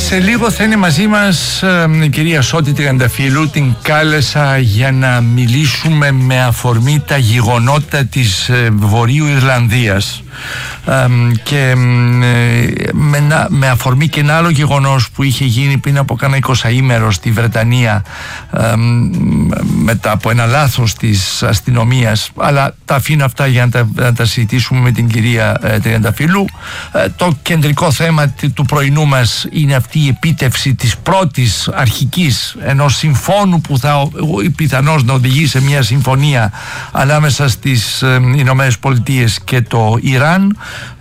Σε λίγο θα είναι μαζί μας η κυρία Σώτη Τριανταφύλλου. Την κάλεσα για να μιλήσουμε με αφορμή τα γεγονότα της Βορείου Ιρλανδίας και με αφορμή και ένα άλλο γεγονός που είχε γίνει πριν από κάνα 20ημερο στη Βρετανία μετά από ένα λάθος της αστυνομίας, αλλά τα αφήνω αυτά για να τα συζητήσουμε με την κυρία Τριανταφύλλου. Το κεντρικό θέμα του πρωινού μας είναι αυτή η επίτευξη της πρώτης αρχικής ενός συμφώνου που θα πιθανώς να οδηγεί σε μια συμφωνία ανάμεσα στις Ηνωμένες Πολιτείες και το Ιράν,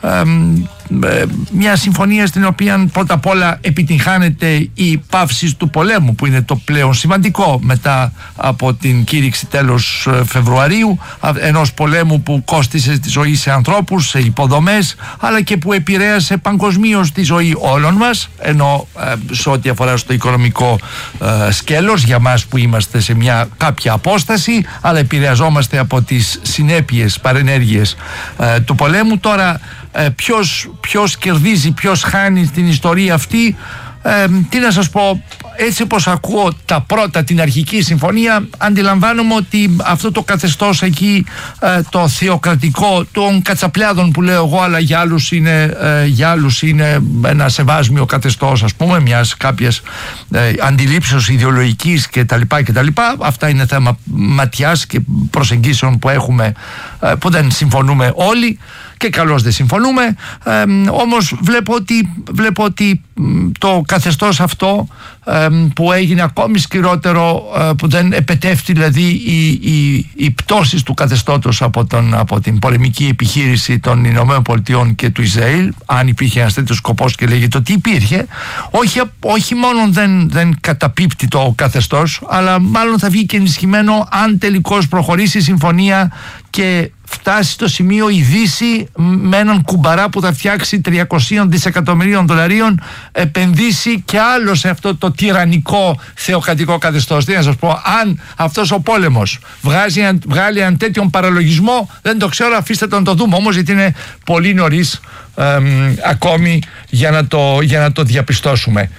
μια συμφωνία στην οποία πρώτα απ' όλα επιτυγχάνεται η πάυση του πολέμου, που είναι το πλέον σημαντικό μετά από την κήρυξη τέλος Φεβρουαρίου, ενός πολέμου που κόστισε τη ζωή σε ανθρώπους, σε υποδομές, αλλά και που επηρέασε παγκοσμίως τη ζωή όλων μας, ενώ σε ό,τι αφορά στο οικονομικό σκέλος για μας που είμαστε σε μια κάποια απόσταση, αλλά επηρεαζόμαστε από τις συνέπειες, παρενέργειες του πολέμου. Τώρα ποιος κερδίζει, ποιος χάνει στην ιστορία αυτή, τι να σας πω, έτσι όπως ακούω τα πρώτα, την αρχική συμφωνία, αντιλαμβάνομαι ότι αυτό το καθεστώς εκεί, το θεοκρατικό των κατσαπλιάδων που λέω εγώ, αλλά για άλλους είναι ένα σεβάσμιο καθεστώς, ας πούμε, μιας κάποιας αντιλήψεως ιδεολογικής κτλ. Αυτά είναι θέμα ματιάς και προσεγγίσεων που έχουμε, που δεν συμφωνούμε όλοι και καλώς δεν συμφωνούμε, όμως βλέπω ότι το καθεστώς αυτό που έγινε ακόμη σκληρότερο, που δεν επετεύχθη δηλαδή η πτώση του καθεστώτος από την πολεμική επιχείρηση των Ηνωμένων Πολιτειών και του Ισραήλ, αν υπήρχε ένας τέτοιος σκοπός και λέγεται ότι υπήρχε, όχι μόνο δεν καταπίπτει το καθεστώς, αλλά μάλλον θα βγει και ενισχυμένο αν τελικώς προχωρήσει η συμφωνία και φτάσει στο σημείο η Δύση με έναν κουμπαρά που θα φτιάξει 300 δισεκατομμυρίων δολαρίων, επενδύσει και άλλο σε αυτό το τυραννικό θεοκρατικό καθεστώς. Τι να σας πω, αν αυτός ο πόλεμος βγάλει έναν τέτοιον παραλογισμό, δεν το ξέρω, αφήστε τον να το δούμε όμως, γιατί είναι πολύ νωρίς ακόμη για να το διαπιστώσουμε.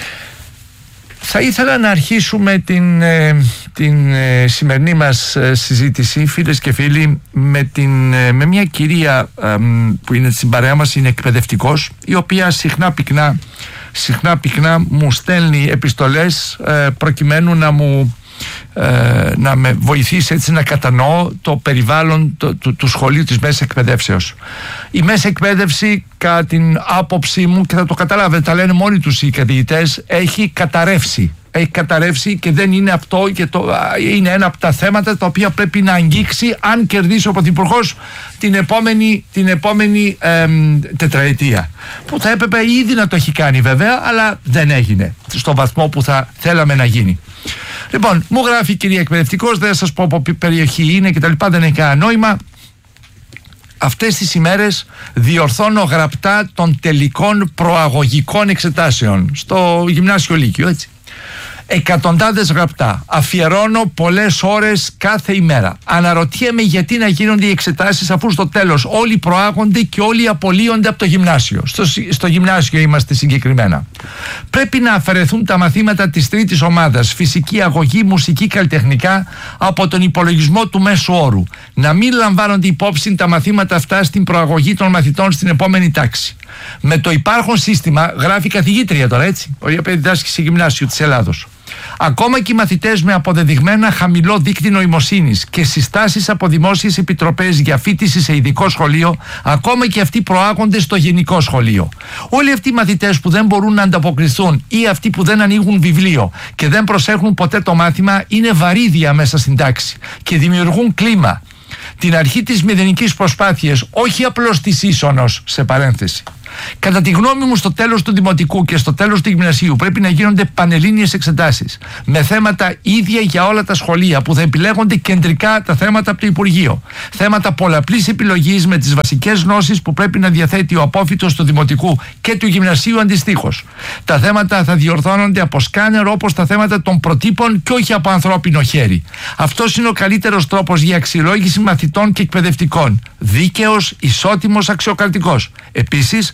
Θα ήθελα να αρχίσουμε την σημερινή μας συζήτηση, φίλες και φίλοι, με μια κυρία που είναι στην παρέα μας, είναι εκπαιδευτικός, η οποία συχνά πυκνά μου στέλνει επιστολές προκειμένου να με βοηθήσει έτσι να κατανοώ το περιβάλλον του σχολείου της μέσης εκπαιδεύσεως. Η μέση εκπαίδευση, κατά την άποψή μου, και θα το καταλάβετε, τα λένε μόνοι τους οι καθηγητές, έχει καταρρεύσει και δεν είναι αυτό, και είναι ένα από τα θέματα τα οποία πρέπει να αγγίξει αν κερδίσει ο Πρωθυπουργός την επόμενη τετραετία, που θα έπρεπε ήδη να το έχει κάνει βέβαια, αλλά δεν έγινε στο βαθμό που θα θέλαμε να γίνει. Λοιπόν, μου γράφει η κυρία εκπαιδευτικός, δεν θα σας πω από ποια περιοχή είναι και τα λοιπά, δεν έχει κανένα νόημα. Αυτές τις ημέρες διορθώνω γραπτά των τελικών προαγωγικών εξετάσεων στο γυμνάσιο λύκειο, έτσι. Εκατοντάδες γραπτά. Αφιερώνω πολλές ώρες κάθε ημέρα. Αναρωτιέμαι γιατί να γίνονται οι εξετάσεις, αφού στο τέλος όλοι προάγονται και όλοι απολύονται από το γυμνάσιο. Στο γυμνάσιο είμαστε συγκεκριμένα. Πρέπει να αφαιρεθούν τα μαθήματα της τρίτης ομάδας, φυσική, αγωγή, μουσική, καλλιτεχνικά, από τον υπολογισμό του μέσου όρου. Να μην λαμβάνονται υπόψη τα μαθήματα αυτά στην προαγωγή των μαθητών στην επόμενη τάξη. Με το υπάρχον σύστημα, γράφει η καθηγήτρια τώρα, έτσι, η οποία διδάσκει σε γυμνάσιο της Ελλάδος, ακόμα και οι μαθητές με αποδεδειγμένα χαμηλό δείκτη νοημοσύνης και συστάσεις από δημόσιες επιτροπές για φοιτηση σε ειδικό σχολείο, ακόμα και αυτοί προάγονται στο γενικό σχολείο. Όλοι αυτοί οι μαθητές που δεν μπορούν να ανταποκριθούν ή αυτοί που δεν ανοίγουν βιβλίο και δεν προσέχουν ποτέ το μάθημα είναι βαρύδια μέσα στην τάξη και δημιουργούν κλίμα. Την αρχή της μηδενικής προσπάθειας, όχι απλώς της ίσονος, σε παρένθεση. Κατά τη γνώμη μου, στο τέλος του δημοτικού και στο τέλος του γυμνασίου πρέπει να γίνονται πανελλήνιες εξετάσεις με θέματα ίδια για όλα τα σχολεία, που θα επιλέγονται κεντρικά τα θέματα από το Υπουργείο. Θέματα πολλαπλής επιλογής με τις βασικές γνώσεις που πρέπει να διαθέτει ο απόφοιτος του δημοτικού και του γυμνασίου αντιστοίχως. Τα θέματα θα διορθώνονται από σκάνερ, όπως τα θέματα των προτύπων, και όχι από ανθρώπινο χέρι. Αυτός είναι ο καλύτερος τρόπος για αξιολόγηση μαθητών και εκπαιδευτικών. Δίκαιος, ισότιμος, αξιοκρατικός. Επίσης,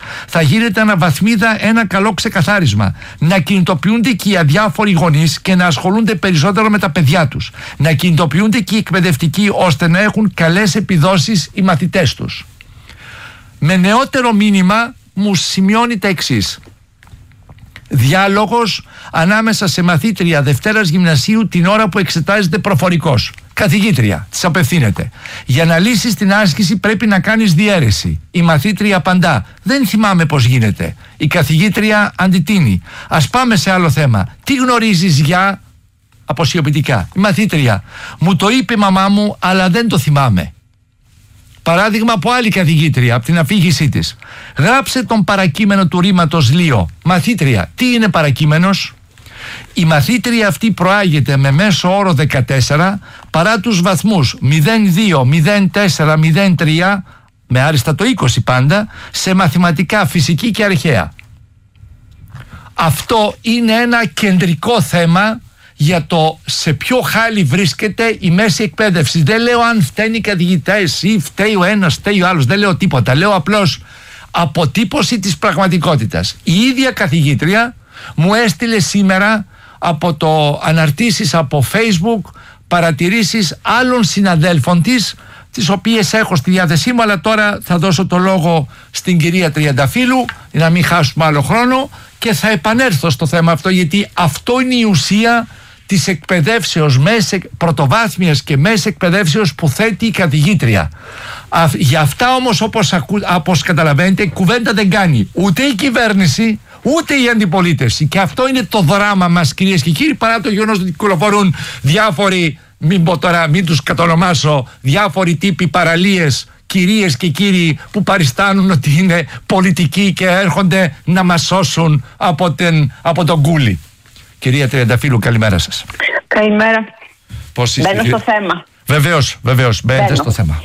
Θα γίνεται αναβαθμίδα ένα καλό ξεκαθάρισμα. Να κινητοποιούνται και οι αδιάφοροι γονείς και να ασχολούνται περισσότερο με τα παιδιά τους. Να κινητοποιούνται και οι εκπαιδευτικοί ώστε να έχουν καλές επιδόσεις οι μαθητές τους. Με νεότερο μήνυμα μου σημειώνει τα εξής. Διάλογος ανάμεσα σε μαθήτρια Δευτέρας Γυμνασίου την ώρα που εξετάζεται προφορικός. Καθηγήτρια, της απευθύνεται. Για να λύσεις την άσκηση πρέπει να κάνεις διαίρεση. Η μαθήτρια απαντά. Δεν θυμάμαι πώς γίνεται. Η καθηγήτρια αντιτείνει. Ας πάμε σε άλλο θέμα. Τι γνωρίζεις για... Αποσιοποιητικά. Η μαθήτρια. Μου το είπε η μαμά μου, αλλά δεν το θυμάμαι. Παράδειγμα από άλλη καθηγήτρια, από την αφήγησή της. Γράψε τον παρακείμενο του ρήματος Λίο. Μαθήτρια, τι είναι παρακείμενος? Η μαθήτρια αυτή προάγεται με μέσο όρο 14 παρά τους βαθμούς 02, 04, 03, με άριστα το 20 πάντα, σε μαθηματικά, φυσική και αρχαία. Αυτό είναι ένα κεντρικό θέμα για το σε ποιο χάλι βρίσκεται η μέση εκπαίδευση. Δεν λέω αν φταίνει οι καθηγητές ή φταίει ο ένας, φταίει ο άλλος, δεν λέω τίποτα. Λέω απλώς αποτύπωση της πραγματικότητας. Η ίδια καθηγήτρια μου έστειλε σήμερα από το αναρτήσεις από Facebook παρατηρήσεις άλλων συναδέλφων της, τις οποίες έχω στη διάθεσή μου, αλλά τώρα θα δώσω το λόγο στην κυρία Τριανταφύλου για να μην χάσουμε άλλο χρόνο και θα επανέλθω στο θέμα αυτό, γιατί αυτό είναι η ουσία της εκπαιδεύσεως, πρωτοβάθμιας και μέσης εκπαιδεύσεως που θέτει η καθηγήτρια. Για αυτά όμως, όπως καταλαβαίνετε, κουβέντα δεν κάνει ούτε η κυβέρνηση ούτε η αντιπολίτευση, και αυτό είναι το δράμα μας, κυρίες και κύριοι, παρά το γεγονός ότι κυκλοφορούν διάφοροι, μην πω τώρα, μην τους κατονομάσω, διάφοροι τύποι παραλίες, κυρίες και κύριοι που παριστάνουν ότι είναι πολιτικοί και έρχονται να μας σώσουν από τον κούλι. Κυρία Τριανταφύλου, καλημέρα σας. Καλημέρα. Πώς είστε? Μπαίνω στο θέμα. Βεβαίως, μπαίνετε στο θέμα.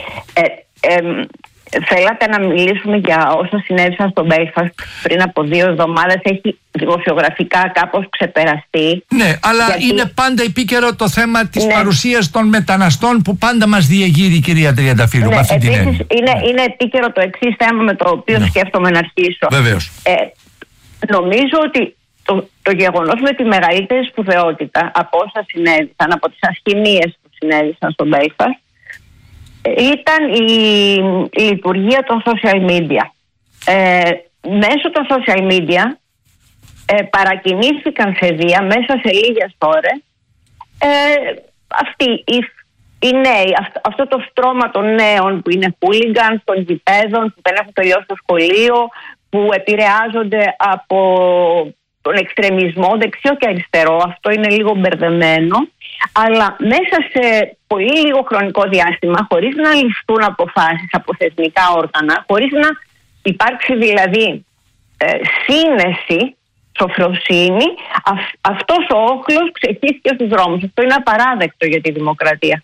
Θέλατε να μιλήσουμε για όσα συνέβησαν στο Belfast πριν από 2 εβδομάδες. Έχει δημοσιογραφικά κάπως ξεπεραστεί. Ναι, αλλά γιατί είναι πάντα επίκαιρο το θέμα της παρουσίας των μεταναστών που πάντα μας διεγείρει, κυρία Τριανταφύλου. Ναι, επίσης είναι επίκαιρο το εξής θέμα με το οποίο σκέφτομαι να αρχίσω. Βεβαίως. Νομίζω ότι το γεγονός με τη μεγαλύτερη σπουδαιότητα από όσα συνέβησαν, από τις ασχημίες που συνέβησαν στο Belfast, ήταν η λειτουργία των social media. Μέσω των social media παρακινήθηκαν σε βία μέσα σε λίγες ώρες αυτοί οι νέοι, αυτό το στρώμα των νέων που είναι hooligans, των γηπέδων, που δεν έχουν τελειώσει το σχολείο, που επηρεάζονται από τον εξτρεμισμό δεξιό και αριστερό. Αυτό είναι λίγο μπερδεμένο, αλλά μέσα σε πολύ λίγο χρονικό διάστημα, χωρίς να ληφθούν αποφάσεις από θεσμικά όργανα, χωρίς να υπάρξει δηλαδή σύνεση, σοφροσύνη, αυτός ο όχλος ξεχύθηκε στους δρόμους. Αυτό είναι απαράδεκτο για τη δημοκρατία.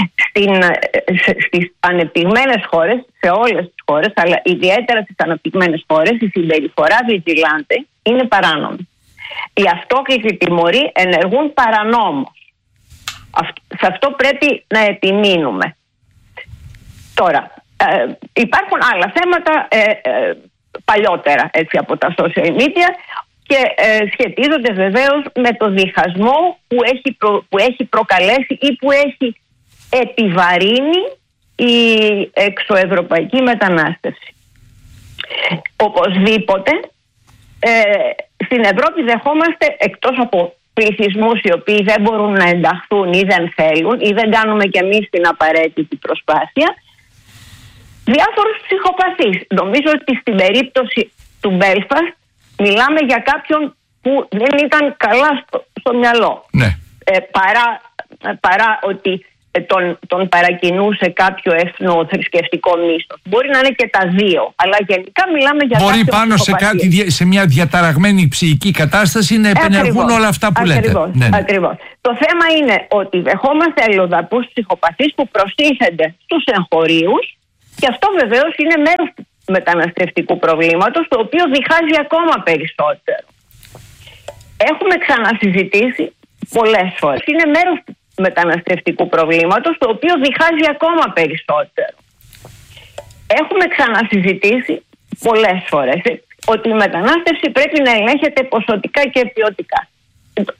Στις ανεπτυγμένες χώρες, σε όλες τις χώρες, αλλά ιδιαίτερα στις αναπτυγμένες χώρες, η συμπεριφορά vigilante είναι παράνομη. Οι αυτόκλητοι τιμωροί ενεργούν παρανόμως. Σε αυτό πρέπει να επιμείνουμε. Τώρα, υπάρχουν άλλα θέματα παλιότερα από τα social media και σχετίζονται βεβαίως με το διχασμό που έχει προκαλέσει ή που έχει επιβαρύνει η εξωευρωπαϊκή μετανάστευση. Οπωσδήποτε στην Ευρώπη δεχόμαστε, εκτός από πληθυσμούς οι οποίοι δεν μπορούν να ενταχθούν ή δεν θέλουν ή δεν κάνουμε κι εμείς την απαραίτητη προσπάθεια, διάφορους ψυχοπαθείς. Νομίζω ότι στην περίπτωση του Belfast μιλάμε για κάποιον που δεν ήταν καλά στο μυαλό. Ναι. Παρά ότι τον παρακινούσε κάποιο εθνοθρησκευτικό μίσθος. Μπορεί να είναι και τα δύο, αλλά γενικά μιλάμε για μπορεί πάνω σε μια διαταραγμένη ψυχική κατάσταση να επενεργούν όλα αυτά που λέτε. Ακριβώς. Το θέμα είναι ότι δεχόμαστε αλλοδαπούς ψυχοπαθείς που προστίθενται στους εγχωρίους, και αυτό βεβαίως είναι μέρος του μεταναστευτικού προβλήματος, το οποίο διχάζει ακόμα περισσότερο. Έχουμε ξανασυζητήσει πολλές φορές. Είναι μέρος του μεταναστευτικού προβλήματος, το οποίο διχάζει ακόμα περισσότερο. Έχουμε ξανασυζητήσει πολλές φορές ότι η μετανάστευση πρέπει να ελέγχεται ποσοτικά και ποιοτικά.